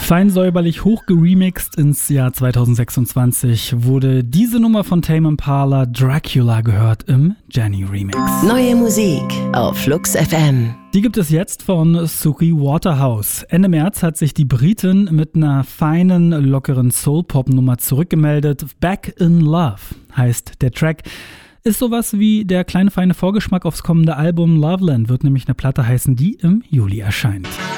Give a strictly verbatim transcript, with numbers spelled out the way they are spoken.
Fein säuberlich hochgeremixt ins Jahr zweitausendsechsundzwanzig wurde diese Nummer von Tame Impala, Dracula, gehört im Jenny Remix. Neue Musik auf Flux F M. Die gibt es jetzt von Suki Waterhouse. Ende März hat sich die Britin mit einer feinen, lockeren Soul-Pop-Nummer zurückgemeldet. Back in Love heißt der Track. Ist sowas wie der kleine feine Vorgeschmack aufs kommende Album. Loveland wird nämlich eine Platte heißen, die im Juli erscheint.